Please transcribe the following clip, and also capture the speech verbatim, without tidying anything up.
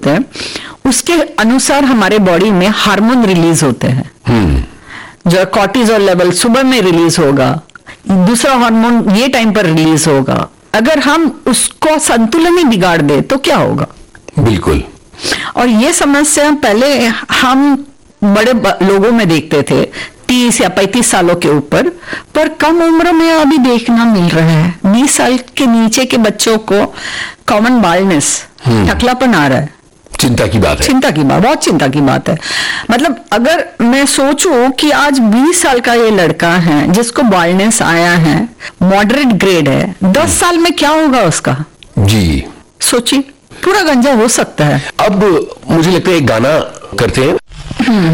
हैं, उसके अनुसार हमारे बॉडी में हार्मोन रिलीज होते हैं। जो कॉर्टिसोल लेवल सुबह में रिलीज होगा, दूसरा हार्मोन ये टाइम पर रिलीज होगा। अगर हम उसको संतुलन ही बिगाड़ दे तो क्या होगा? बिल्कुल। और ये समस्या पहले हम बड़े लोगों में देखते थे, तीस या पैंतीस सालों के ऊपर, पर कम उम्र में अभी देखना मिल रहा है। बीस साल के नीचे के बच्चों को कॉमन बाल्डनेस, टकलापन आ रहा है। चिंता की बात है। चिंता की बात, बहुत चिंता की बात है। मतलब अगर मैं सोचूं कि आज बीस साल का ये लड़का है जिसको बाल्डनेस आया है, मॉडरेट ग्रेड है, दस साल में क्या होगा उसका? जी सोचिए, पूरा गंजा हो सकता है। अब मुझे लगता है एक गाना करते हैं।